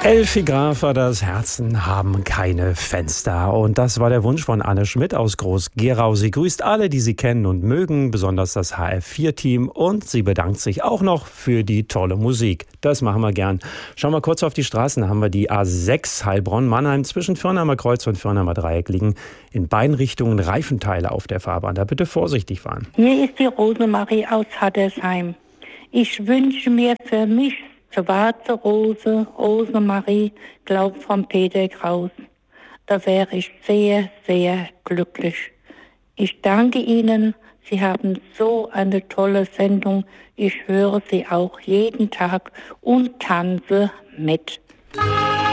Elfi Grafer, das Herzen haben keine Fenster. Und das war der Wunsch von Anne Schmidt aus Groß-Gerau. Sie grüßt alle, die sie kennen und mögen, besonders das HR4-Team. Und sie bedankt sich auch noch für die tolle Musik. Das machen wir gern. Schauen wir kurz auf die Straßen. Da haben wir die A6 Heilbronn-Mannheim zwischen Firnheimer Kreuz und Firnheimer Dreieck liegen in beiden Richtungen Reifenteile auf der Fahrbahn. Da bitte vorsichtig fahren. Hier ist die Rosemarie aus Hattersheim. Ich wünsche mir für mich schwarze Rose, Rosemarie, glaub von Peter Kraus. Da wäre ich sehr, sehr glücklich. Ich danke Ihnen. Sie haben so eine tolle Sendung. Ich höre sie auch jeden Tag und tanze mit.